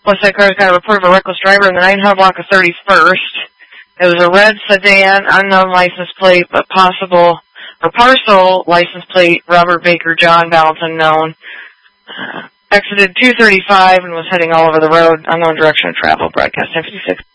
Westside Cars got a report of a reckless driver in the 900 block of 31st. It was a red sedan, unknown license plate, but parcel license plate, Robert Baker John, balance unknown. Exited 235 and was heading all over the road, unknown direction of travel, broadcast 56.